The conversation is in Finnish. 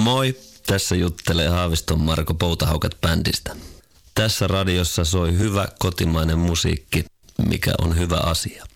Moi, tässä juttelee Haaviston Marko Poutahaukat-bändistä. Tässä radiossa soi hyvä kotimainen musiikki, mikä on hyvä asia.